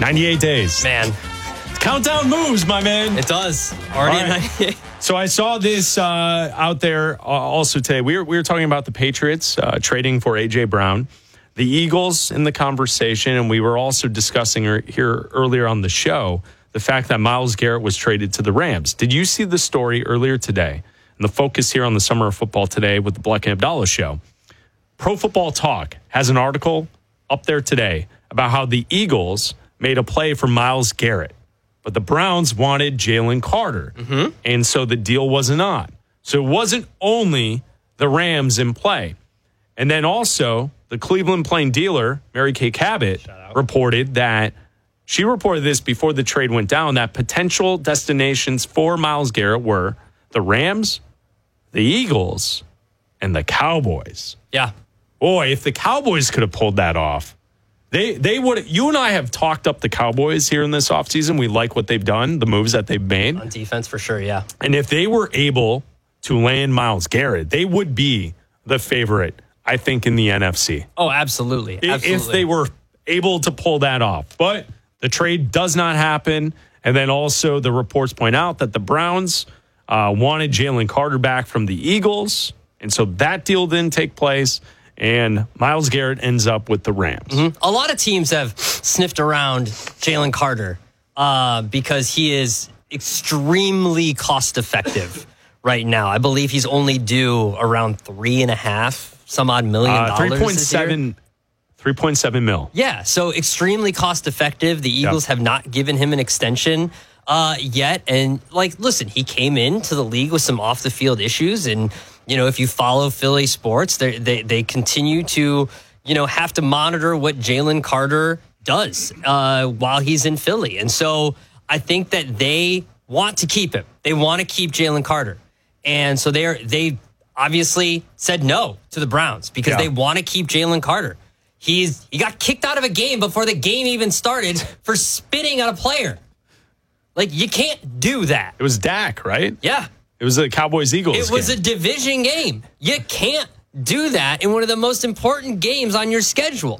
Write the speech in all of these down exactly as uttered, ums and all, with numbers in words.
ninety-eight days. Man. Countdown moves, my man. It does. Already All right. at ninety-eight. So I saw this uh, out there uh, also today. We were, we were talking about the Patriots uh, trading for A J. Brown, the Eagles in the conversation, and we were also discussing here earlier on the show the fact that Myles Garrett was traded to the Rams. Did you see the story earlier today? And the focus here on the Summer of Football today with the Bleck and Abdallah show. Pro Football Talk has an article up there today about how the Eagles made a play for Myles Garrett, but the Browns wanted Jalen Carter, mm-hmm. and so the deal wasn't on. So it wasn't only the Rams in play. And then also, the Cleveland Plain Dealer, Mary Kay Cabot, reported that, she reported this before the trade went down, that potential destinations for Myles Garrett were the Rams, the Eagles, and the Cowboys. Yeah. Boy, if the Cowboys could have pulled that off, They they would. You and I have talked up the Cowboys here in this offseason. We like what they've done, the moves that they've made. On defense, for sure, yeah. And if they were able to land Myles Garrett, they would be the favorite, I think, in the N F C. Oh, absolutely. absolutely. If they were able to pull that off. But the trade does not happen. And then also the reports point out that the Browns uh, wanted Jalen Carter back from the Eagles. And so that deal didn't take place. And Myles Garrett ends up with the Rams. Mm-hmm. A lot of teams have sniffed around Jalen Carter uh, because he is extremely cost effective right now. I believe he's only due around three and a half, some odd million uh, dollars. three point seven three point seven mil. Yeah, so extremely cost effective. The Eagles yep. have not given him an extension uh, yet. And, like, listen, he came into the league with some off the field issues, and you know, if you follow Philly sports, they they they continue to, you know, have to monitor what Jalen Carter does uh, while he's in Philly. And so I think that they want to keep him. They want to keep Jalen Carter. And so they are, they obviously said no to the Browns because yeah. they want to keep Jalen Carter. He's he got kicked out of a game before the game even started for spitting at a player. Like, you can't do that. It was Dak, right? Yeah. It was the Cowboys-Eagles It was game. a division game. You can't do that in one of the most important games on your schedule.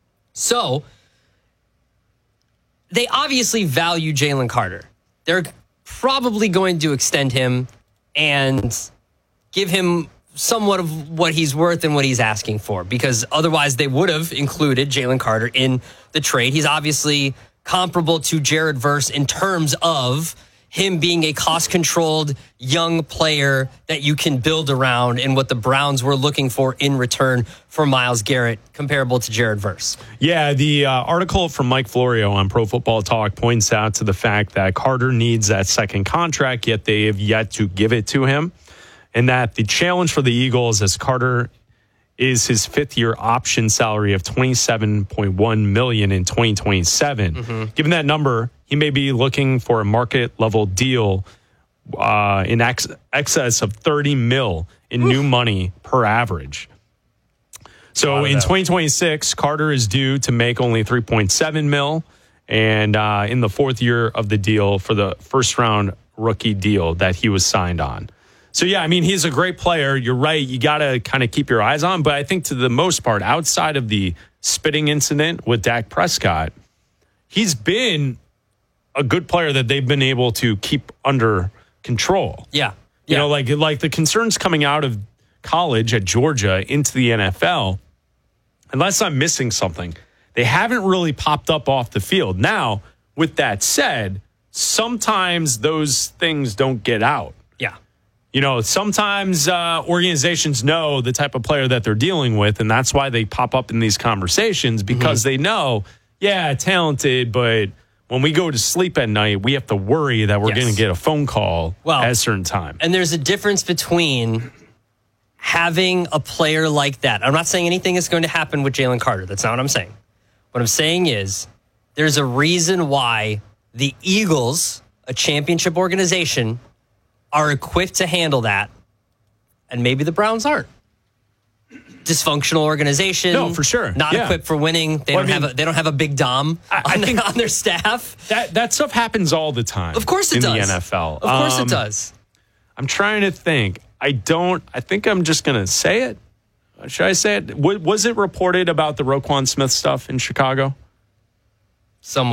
So, they obviously value Jalen Carter. They're probably going to extend him and give him somewhat of what he's worth and what he's asking for, because otherwise they would have included Jalen Carter in the trade. He's obviously comparable to Jared Verse in terms of him being a cost-controlled young player that you can build around, and what the Browns were looking for in return for Myles Garrett, comparable to Jared Verse. Yeah, the uh, article from Mike Florio on Pro Football Talk points out to the fact that Carter needs that second contract, yet they have yet to give it to him, and that the challenge for the Eagles, as Carter is his fifth-year option salary of twenty-seven point one million dollars in twenty twenty-seven. Mm-hmm. Given that number, he may be looking for a market-level deal uh, in ex- excess of thirty mil in Oof. new money per average. So in twenty twenty-six, Carter is due to make only three point seven mil, and uh, in the fourth year of the deal for the first-round rookie deal that he was signed on. So, yeah, I mean, he's a great player. You're right. You got to kind of keep your eyes on. But I think to the most part, outside of the spitting incident with Dak Prescott, he's been a good player that they've been able to keep under control. Yeah. You yeah. know, like like the concerns coming out of college at Georgia into the N F L, unless I'm missing something, they haven't really popped up off the field. Now, with that said, sometimes those things don't get out. Yeah. You know, sometimes uh, organizations know the type of player that they're dealing with, and that's why they pop up in these conversations, because mm-hmm. they know, yeah, talented, but when we go to sleep at night, we have to worry that we're yes. going to get a phone call well, at a certain time. And there's a difference between having a player like that. I'm not saying anything is going to happen with Jalen Carter. That's not what I'm saying. What I'm saying is there's a reason why the Eagles, a championship organization, are equipped to handle that, and maybe the Browns aren't. Dysfunctional organization. No, for sure. Not yeah. equipped for winning. They well, don't I mean, have a they don't have a big dom I, on, I the, think on their staff. That that stuff happens all the time. Of course it in does. In the N F L. Of course um, it does. I'm trying to think. I don't. I think I'm just going to say it. Should I say it? Was it reported about the Roquan Smith stuff in Chicago? Some